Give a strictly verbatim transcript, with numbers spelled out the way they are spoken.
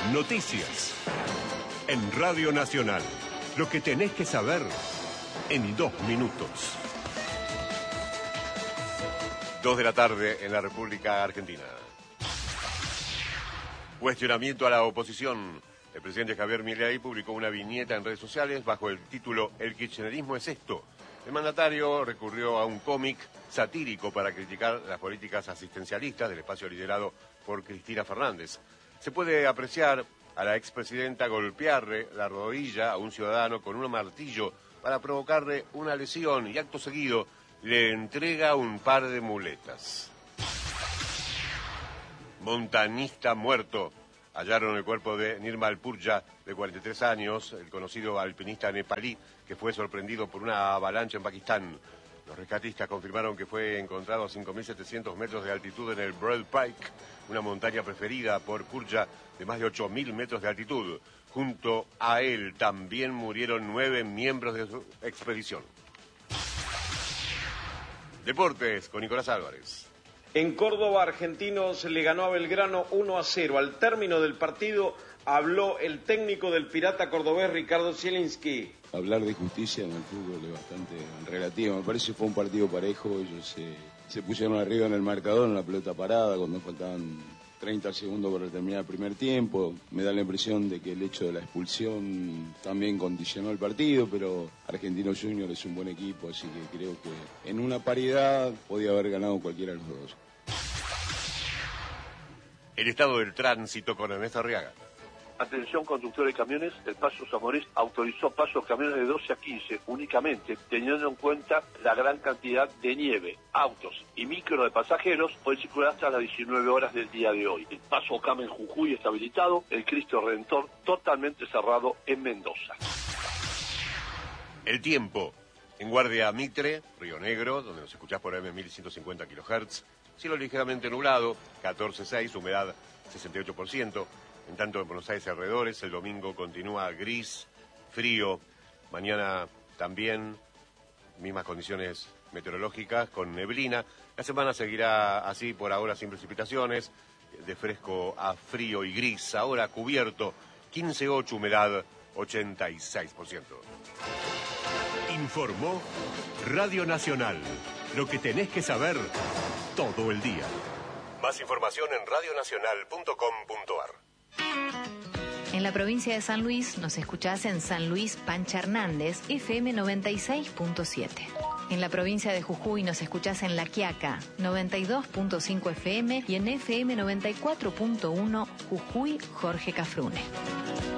Noticias. En Radio Nacional. Lo que tenés que saber en dos minutos. Dos de la tarde en la República Argentina. Cuestionamiento a la oposición. El presidente Javier Milei publicó una viñeta en redes sociales bajo el título "El kirchnerismo es esto". El mandatario recurrió a un cómic satírico para criticar las políticas asistencialistas del espacio liderado por Cristina Fernández. Se puede apreciar a la expresidenta golpearle la rodilla a un ciudadano con un martillo para provocarle una lesión y acto seguido le entrega un par de muletas. Montañista muerto. Hallaron el cuerpo de Nirmal Purja, de cuarenta y tres años, el conocido alpinista nepalí, que fue sorprendido por una avalancha en Pakistán. Los rescatistas confirmaron que fue encontrado a cinco mil setecientos metros de altitud en el Broad Pike, una montaña preferida por Purja de más de ocho mil metros de altitud. Junto a él también murieron nueve miembros de su expedición. Deportes con Nicolás Álvarez. En Córdoba, Argentinos le ganó a Belgrano uno a cero. Al término del partido habló el técnico del Pirata cordobés, Ricardo Zielinski. Hablar de justicia en el fútbol es bastante relativo. Me parece que fue un partido parejo. Ellos se, se pusieron arriba en el marcador, en la pelota parada, cuando faltaban treinta segundos para terminar el primer tiempo. Me da la impresión de que el hecho de la expulsión también condicionó el partido, pero Argentinos Juniors es un buen equipo, así que creo que en una paridad podía haber ganado cualquiera de los dos. El estado del tránsito con Ernesto Arriaga. Atención conductores de camiones, el Paso Zamorés autorizó paso de camiones de doce a quince únicamente, teniendo en cuenta la gran cantidad de nieve. Autos y micro de pasajeros pueden circular hasta las diecinueve horas del día de hoy. El Paso Ocama en Jujuy está habilitado, el Cristo Redentor totalmente cerrado en Mendoza. El tiempo. En Guardia Mitre, Río Negro, donde nos escuchás por A M mil ciento cincuenta kilohertz, cielo ligeramente nublado, catorce punto seis, humedad sesenta y ocho por ciento. En tanto, en Buenos Aires y alrededores, el domingo continúa gris, frío. Mañana también, mismas condiciones meteorológicas, con neblina. La semana seguirá así, por ahora sin precipitaciones, de fresco a frío y gris. Ahora cubierto, quince punto ocho, humedad ochenta y seis por ciento. Informó Radio Nacional. Lo que tenés que saber todo el día. Más información en radio nacional punto com punto a r. En la provincia de San Luis nos escuchás en San Luis Pancha Hernández, F M noventa y seis punto siete. En la provincia de Jujuy nos escuchás en La Quiaca, noventa y dos punto cinco F M y en F M noventa y cuatro punto uno Jujuy Jorge Cafrune.